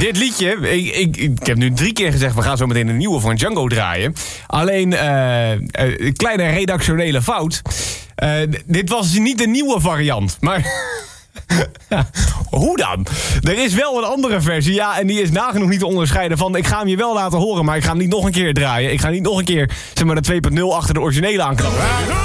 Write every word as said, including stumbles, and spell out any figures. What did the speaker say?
Dit liedje, ik, ik, ik heb nu drie keer gezegd... we gaan zo meteen een nieuwe van Django draaien. Alleen, uh, een kleine redactionele fout. Uh, dit was niet de nieuwe variant, maar... Hoe dan? Er is wel een andere versie, ja, en die is nagenoeg niet te onderscheiden van... ik ga hem je wel laten horen, maar ik ga hem niet nog een keer draaien. Ik ga niet nog een keer, zeg maar, de twee punt nul achter de originele aanknappen.